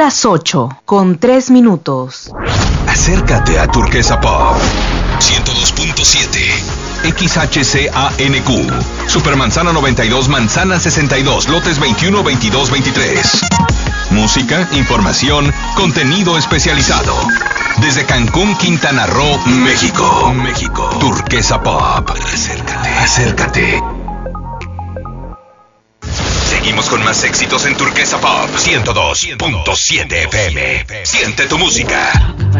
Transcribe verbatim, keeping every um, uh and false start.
las ocho, con tres minutos. Acércate a Turquesa Pop ciento dos punto siete X H C A N Q Supermanzana noventa y dos, Manzana sesenta y dos, lotes veintiuno, veintidós, veintitrés. Música, información, contenido especializado. Desde Cancún, Quintana Roo, México. México. Turquesa Pop. Acércate. Acércate. Seguimos con más éxitos en Turquesa Pop ciento dos punto siete F M. Siente tu música.